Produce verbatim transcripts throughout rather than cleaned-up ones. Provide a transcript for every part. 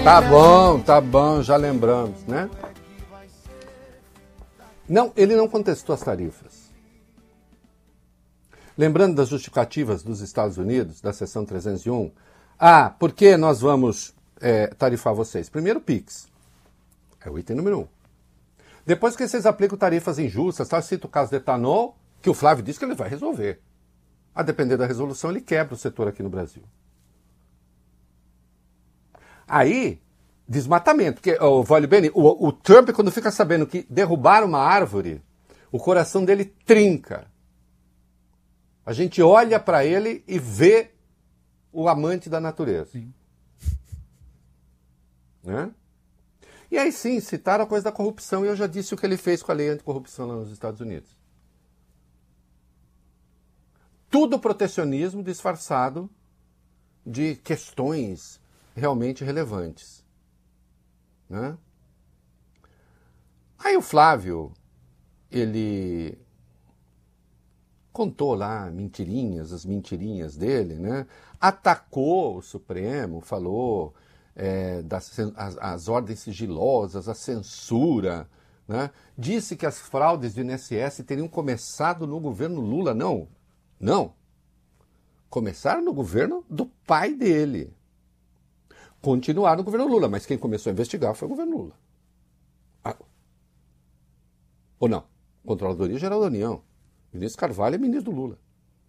Tá bom, tá bom, já lembramos, né? Não, ele não contestou as tarifas. Lembrando das justificativas dos Estados Unidos, da seção trezentos e um, ah, por que nós vamos é, tarifar vocês? Primeiro, o Pix. É o item número um. Depois que vocês aplicam tarifas injustas, tá? Cita o caso do etanol, que o Flávio disse que ele vai resolver. A depender da resolução, ele quebra o setor aqui no Brasil. Aí, desmatamento. Porque, oh, Vale Bene, o, o Trump, quando fica sabendo que derrubaram uma árvore, o coração dele trinca. A gente olha para ele e vê o amante da natureza. Sim. Né? E aí sim, citaram a coisa da corrupção, e eu já disse o que ele fez com a lei anticorrupção lá nos Estados Unidos. Tudo protecionismo disfarçado de questões realmente relevantes. Né? Aí o Flávio, ele contou lá mentirinhas, as mentirinhas dele, né? Atacou o Supremo, falou é, das as, as ordens sigilosas, a censura, né? Disse que as fraudes do I N S S teriam começado no governo Lula. Não, não. Começaram no governo do pai dele. Continuaram no governo Lula, mas quem começou a investigar foi o governo Lula. Ah. Ou não? Controladoria Geral da União. Ministro Carvalho é ministro do Lula.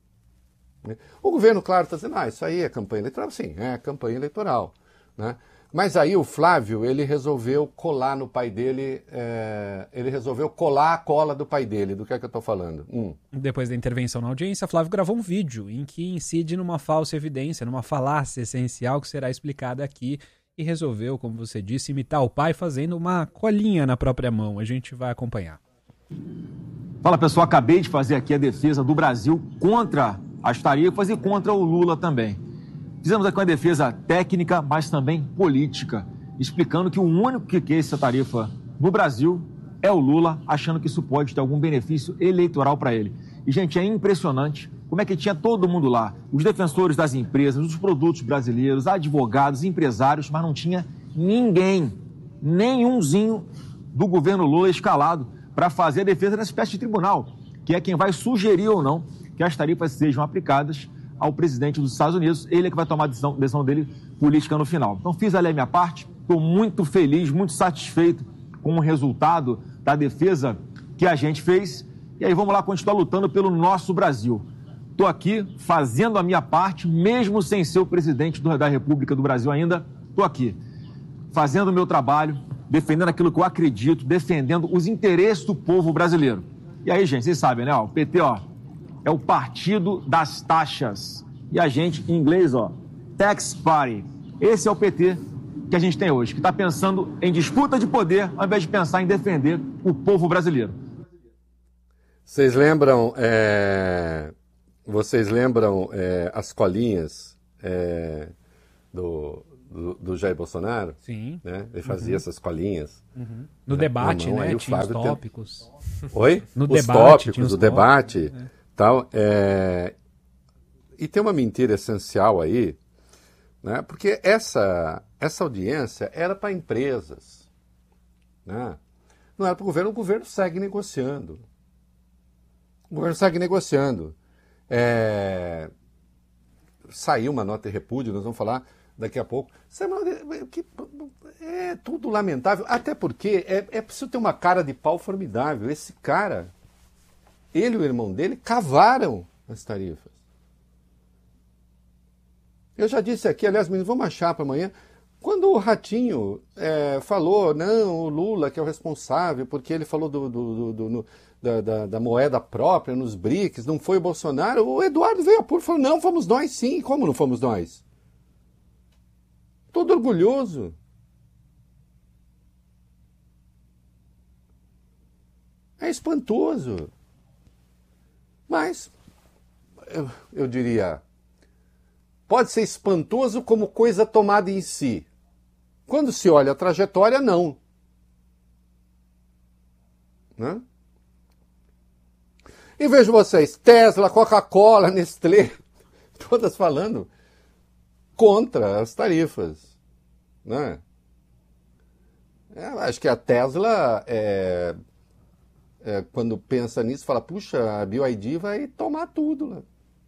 O governo, claro, está dizendo, ah, isso aí é campanha eleitoral. Sim, é campanha eleitoral. Né? Mas aí o Flávio, ele resolveu colar no pai dele, é, ele resolveu colar a cola do pai dele. Do que é que eu estou falando? Hum. Depois da intervenção na audiência, Flávio gravou um vídeo em que incide numa falsa evidência, numa falácia essencial que será explicada aqui, e resolveu, como você disse, imitar o pai fazendo uma colinha na própria mão. A gente vai acompanhar. Fala, pessoal, acabei de fazer aqui a defesa do Brasil contra as tarifas e contra o Lula também. Fizemos aqui uma defesa técnica, mas também política, explicando que o único que quer essa tarifa no Brasil é o Lula, achando que isso pode ter algum benefício eleitoral para ele. E, gente, é impressionante como é que tinha todo mundo lá, os defensores das empresas, dos produtos brasileiros, advogados, empresários, mas não tinha ninguém, nenhumzinho do governo Lula escalado para fazer a defesa nessa espécie de tribunal, que é quem vai sugerir ou não que as tarifas sejam aplicadas ao presidente dos Estados Unidos. Ele é que vai tomar a decisão, decisão dele política no final. Então fiz ali a minha parte, estou muito feliz, muito satisfeito com o resultado da defesa que a gente fez. E aí vamos lá continuar lutando pelo nosso Brasil. Estou aqui fazendo a minha parte, mesmo sem ser o presidente da República do Brasil ainda, estou aqui fazendo o meu trabalho, defendendo aquilo que eu acredito, defendendo os interesses do povo brasileiro. E aí, gente, vocês sabem, né? Ó, o P T, ó, é o partido das taxas. E a gente, em inglês, ó, Tax Party. Esse é o P T que a gente tem hoje, que está pensando em disputa de poder, ao invés de pensar em defender o povo brasileiro. Vocês lembram, é... vocês lembram é, as colinhas é, do... Do, do Jair Bolsonaro? Sim. Né? Ele fazia uhum. essas colinhas. Uhum. No né? debate, mão, né? Tinha os tópicos. Tem... Oi? No os debate. Tópicos, os o debate. É. Tal, é... E tem uma mentira essencial aí, né? Porque essa, essa audiência era para empresas. Né? Não era para o governo. O governo segue negociando. O governo segue negociando. É... Saiu uma nota de repúdio, nós vamos falar daqui a pouco. É tudo lamentável, até porque é, é preciso ter uma cara de pau formidável. Esse cara, ele e o irmão dele, cavaram as tarifas. Eu já disse aqui, aliás, meninos, vamos achar para amanhã, quando o Ratinho é, falou, não, o Lula que é o responsável, porque ele falou do, do, do, do, do, da, da, da moeda própria nos B R I C S, não foi o Bolsonaro, o Eduardo veio a público e falou, não, fomos nós sim. Como não fomos nós? Todo orgulhoso. É espantoso. Mas, eu, eu diria, pode ser espantoso como coisa tomada em si. Quando se olha a trajetória, não. Né? E vejo vocês, Tesla, Coca-Cola, Nestlé, todas falando contra as tarifas. Né? É, acho que a Tesla, é, é, quando pensa nisso, fala, puxa, a B Y D vai tomar tudo, né?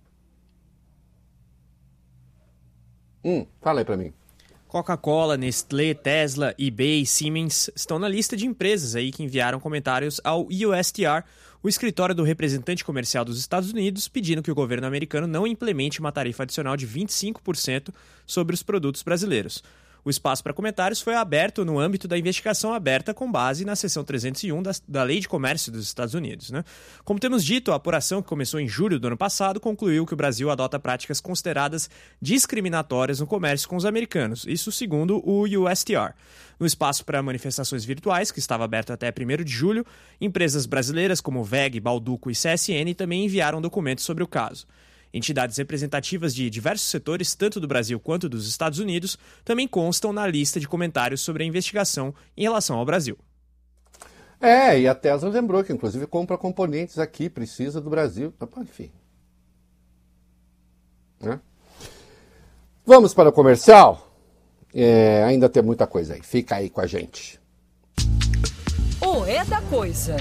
Hum, fala aí pra mim. Coca-Cola, Nestlé, Tesla, eBay, Siemens estão na lista de empresas aí que enviaram comentários ao U S T R, o escritório do representante comercial dos Estados Unidos, pedindo que o governo americano não implemente uma tarifa adicional de vinte e cinco por cento sobre os produtos brasileiros. O espaço para comentários foi aberto no âmbito da investigação aberta com base na seção trezentos e um da, da Lei de Comércio dos Estados Unidos, né? Como temos dito, a apuração que começou em julho do ano passado concluiu que o Brasil adota práticas consideradas discriminatórias no comércio com os americanos, isso segundo o U S T R. No espaço para manifestações virtuais, que estava aberto até primeiro de julho, empresas brasileiras como V E G, Balduco e C S N também enviaram documentos sobre o caso. Entidades representativas de diversos setores, tanto do Brasil quanto dos Estados Unidos, também constam na lista de comentários sobre a investigação em relação ao Brasil. É, e a Tesla lembrou que, inclusive, compra componentes aqui, precisa do Brasil. Enfim. Né? Vamos para o comercial? É, ainda tem muita coisa aí. Fica aí com a gente. O É da Coisa.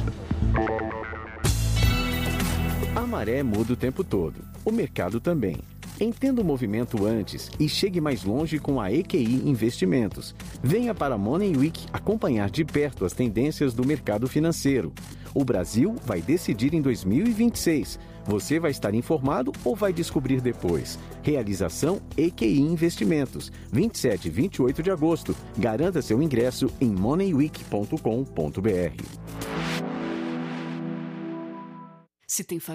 A maré muda o tempo todo, o mercado também. Entenda o movimento antes e chegue mais longe com a E Q I Investimentos. Venha para a Money Week acompanhar de perto as tendências do mercado financeiro. O Brasil vai decidir em dois mil e vinte e seis. Você vai estar informado ou vai descobrir depois? Realização E Q I Investimentos, vinte e sete e vinte e oito de agosto. Garanta seu ingresso em money week ponto com ponto b r. Se tem família.